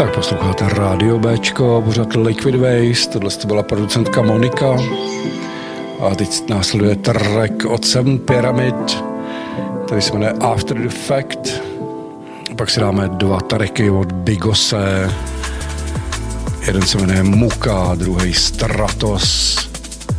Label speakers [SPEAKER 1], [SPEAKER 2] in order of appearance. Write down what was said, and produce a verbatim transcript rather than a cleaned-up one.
[SPEAKER 1] Tak posloucháte Rádio Béčko, pořád Liquid Waste, tohle to byla producentka Monika. A teď následuje track od Seven Pyramid, který se jmenuje After the Fact. Pak si dáme dva tracky od Bigose. Jeden se jmenuje Muka, druhý Stratos.